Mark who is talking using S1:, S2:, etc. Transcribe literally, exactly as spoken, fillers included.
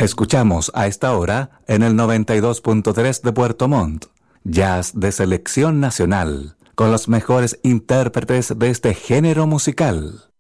S1: Escuchamos a esta hora en el noventa y dos punto tres de Puerto Montt, jazz de selección nacional, con los mejores intérpretes de este género musical.